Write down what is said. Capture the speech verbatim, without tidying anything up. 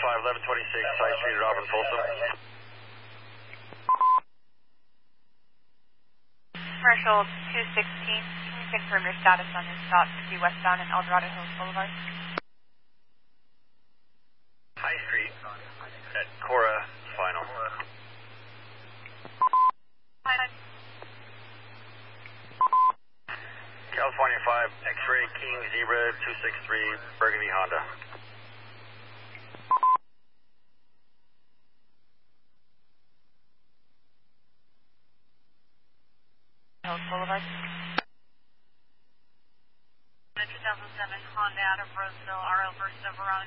five, eleven twenty-six, High Street, Robert Folsom. Commercial two sixteen, can you confirm your status on your stop to be westbound in El Dorado Hills Boulevard? High Street at Cora Final. California five, X-ray King Zebra two six three, Burgundy Honda. Hills Boulevard. two thousand seven Honda out of Roseville, R O Versa Veronica.